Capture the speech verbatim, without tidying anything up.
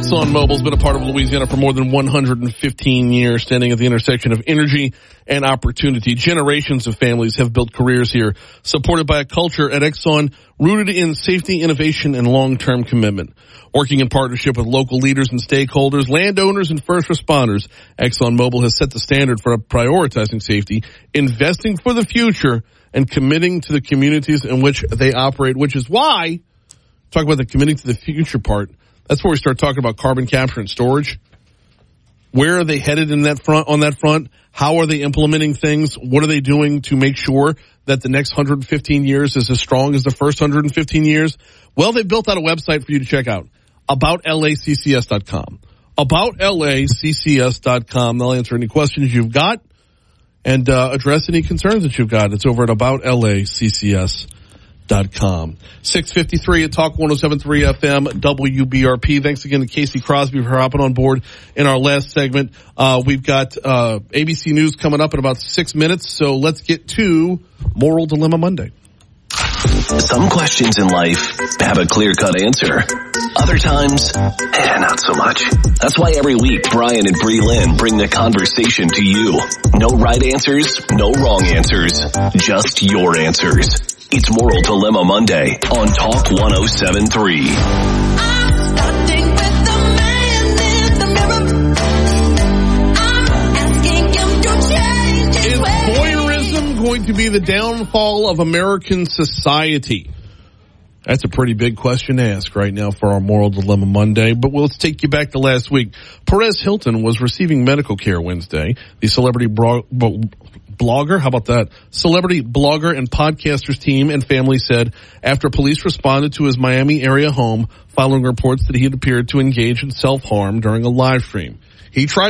ExxonMobil's been a part of Louisiana for more than one hundred fifteen years, standing at the intersection of energy and opportunity. Generations of families have built careers here, supported by a culture at Exxon rooted in safety, innovation, and long-term commitment. Working in partnership with local leaders and stakeholders, landowners, and first responders, ExxonMobil has set the standard for prioritizing safety, investing for the future, and committing to the communities in which they operate, which is why, talk about the committing to the future part, that's where we start talking about carbon capture and storage. Where are they headed in that front, on that front? How are they implementing things? What are they doing to make sure that the next one hundred fifteen years is as strong as the first one hundred fifteen years? Well, they built out a website for you to check out, about L A C C S dot com. about L A C C S dot com. They'll answer any questions you've got and uh, address any concerns that you've got. It's over at about L A C C S dot com. six fifty-three at Talk one oh seven point three F M W B R P. Thanks again to Casey Crosby for hopping on board in our last segment. Uh, we've got uh, A B C News coming up in about six minutes, so let's get to Moral Dilemma Monday. Some questions in life have a clear-cut answer. Other times, eh, not so much. That's why every week, Brian and Bree Lynn bring the conversation to you. No right answers, no wrong answers, just your answers. It's Moral Dilemma Monday on Talk one oh seven point three. I'm starting with the man in the mirror. I'm asking him to change his Is ways. voyeurism going to be the downfall of American society? That's a pretty big question to ask right now for our Moral Dilemma Monday, but let's take you back to last week. Perez Hilton was receiving medical care Wednesday. The celebrity bro- bro- blogger, how about that? Celebrity blogger and podcaster's team and family said after police responded to his Miami area home following reports that he had appeared to engage in self-harm during a live stream. He tried